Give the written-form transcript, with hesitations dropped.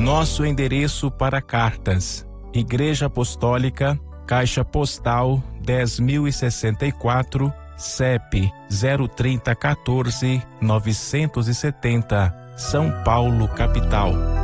Nosso endereço para cartas: Igreja Apostólica, Caixa Postal 10.064, CEP 03014 970, São Paulo, capital.